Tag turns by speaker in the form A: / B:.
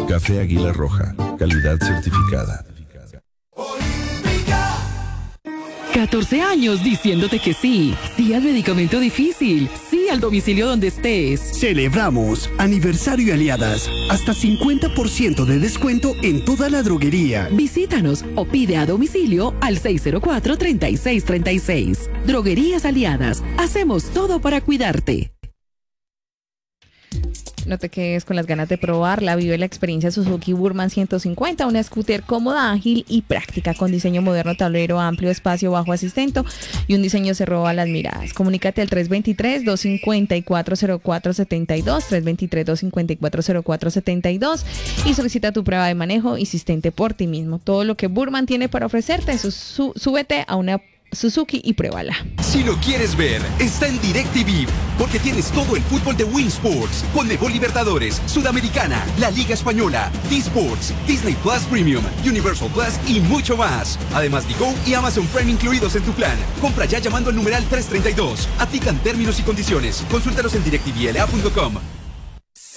A: Café Águila Roja, calidad certificada.
B: 14 años diciéndote que sí. Sí al medicamento difícil. Sí al domicilio donde estés.
C: Celebramos aniversario Aliadas. Hasta 50% de descuento en toda la droguería.
B: Visítanos o pide a domicilio al 604-3636. Droguerías Aliadas. Hacemos todo para cuidarte.
D: No te quedes con las ganas de probarla. Vive la experiencia Suzuki Burman 150, una scooter cómoda, ágil y práctica con diseño moderno, tablero amplio, espacio bajo asistente y un diseño se roba las miradas. Comunícate al 323-254-0472, 323-254-0472 y solicita tu prueba de manejo asistente por ti mismo. Todo lo que Burman tiene para ofrecerte, súbete a una Suzuki y pruébala.
E: Si lo quieres ver, está en DirecTV, porque tienes todo el fútbol de Win Sports, Conmebol Libertadores, Sudamericana, la Liga Española, D-Sports, Disney Plus Premium, Universal Plus y mucho más. Además, Digo y Amazon Prime incluidos en tu plan. Compra ya llamando al numeral 332. Aplican términos y condiciones. Consúltalos en directvla.com.